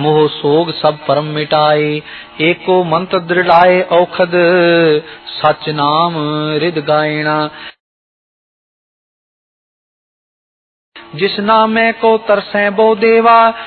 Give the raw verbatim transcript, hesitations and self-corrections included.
मोह सोग सब परम मिटाए, एको मंत्र दृढ़ाए औखद, सच नाम रिद गायना। जिस नामे को तरसै बो देवा,